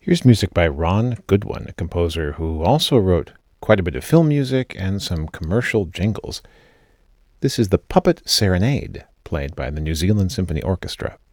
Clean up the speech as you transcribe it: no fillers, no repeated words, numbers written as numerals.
Here's music by Ron Goodwin, a composer who also wrote quite a bit of film music and some commercial jingles. This is the Puppet Serenade, played by the New Zealand Symphony Orchestra.